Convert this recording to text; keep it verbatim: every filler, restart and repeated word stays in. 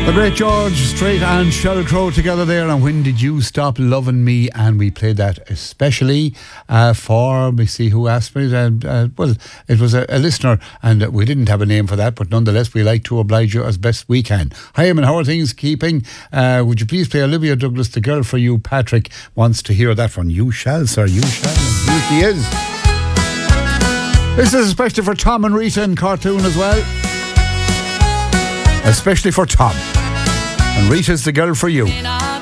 The great George Strait and Sheryl Crow together there, and When Did You Stop Loving Me? And we played that especially uh, for, let me see who asked me, uh, uh, well, it was a, a listener, and we didn't have a name for that, but nonetheless we like to oblige you as best we can. Hi, Eamon, how are things keeping? Uh, would you please play Olivia Douglas, The Girl for You? Patrick wants to hear that one. You shall, sir, you shall. Here she is. This is especially for Tom and Rita in Cartoon as well. Especially for Tom. And Rita's The Girl for You.